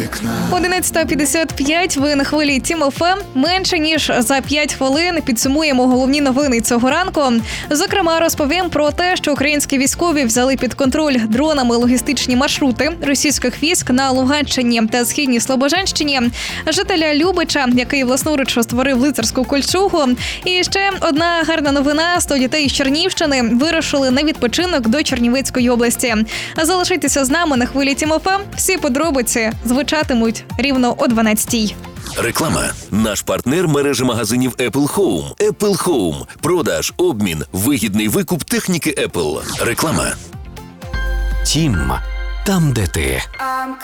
11:55, ви на хвилі Тім ФМ. Менше ніж за 5 хвилин підсумуємо головні новини цього ранку. Зокрема, розповім про те, що українські військові взяли під контроль дронами логістичні маршрути російських військ на Луганщині та Східній Слобожанщині, жителя Любича, який власноруч створив лицарську кольчугу. І ще одна гарна новина: 100 дітей з Чернігівщини вирушили на відпочинок до Чернівецької області. Залишайтеся з нами на хвилі Тім ФМ. Всі подробиці звучатимуть рівно о 12:00. Реклама. Наш партнер – мережа магазинів Apple Home. Apple Home. Продаж, обмін, вигідний викуп техніки Apple. Реклама. Тім. Там, де ти.